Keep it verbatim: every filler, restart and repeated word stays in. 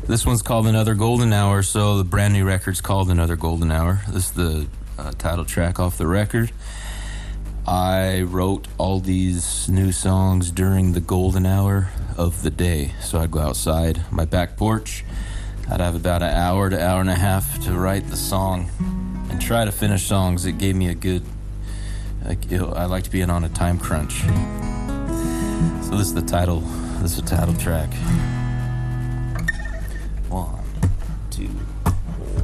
This one's called Another Golden Hour, so the brand new record's called Another Golden Hour. This is the uh, title track off the record. I wrote all these new songs during the golden hour of the day. So I'd go outside my back porch. I'd have about an hour to hour and a half to write the song and try to finish songs. It gave me a good, like, you know, I like to be in on a time crunch. So this is the title, this is the title track. One, two,